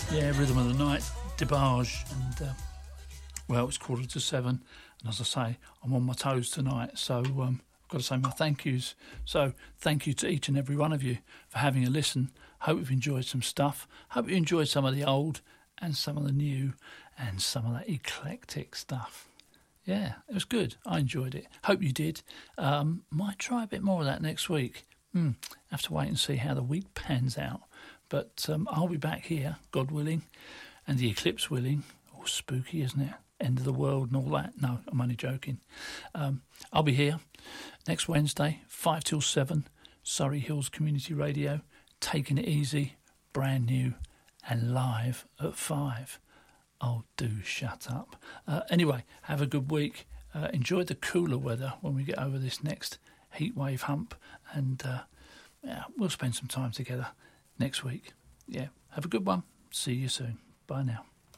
Yeah, Rhythm of the Night, DeBarge, and well, it's 6:45, and as I say, I'm on my toes tonight, so I've got to say my thank yous. So thank you to each and every one of you for having a listen. Hope you've enjoyed some stuff. Hope you enjoyed some of the old and some of the new and some of that eclectic stuff. Yeah, it was good. I enjoyed it. Hope you did. Might try a bit more of that next week. Have to wait and see how the week pans out. But I'll be back here, God willing, and the eclipse willing. Oh, spooky, isn't it? End of the world and all that. No, I'm only joking. I'll be here next Wednesday, 5 till 7, Surrey Hills Community Radio, taking it easy, brand new, and live at 5. Oh, do shut up. Anyway, have a good week. Enjoy the cooler weather when we get over this next heatwave hump, and we'll spend some time together next week. Yeah, have a good one. See you soon. Bye now.